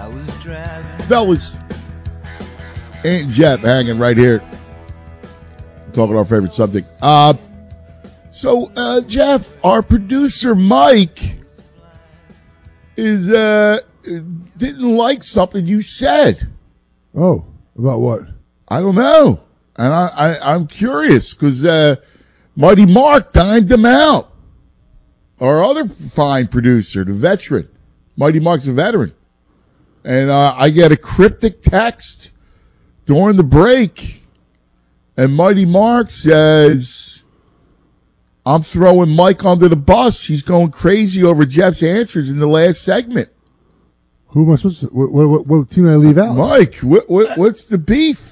Fellas, Aunt Jeff hanging right here. Talking our favorite subject. So, Jeff, our producer Mike didn't like something you said. Oh, about what? I don't know. And I'm curious because Mighty Mark dined him out. Our other fine producer, the veteran. Mighty Mark's a veteran. And I get a cryptic text during the break. And Mighty Mark says, I'm throwing Mike under the bus. He's going crazy over Jeff's answers in the last segment. Who am I supposed to? What team did I leave out? Mike, what's the beef?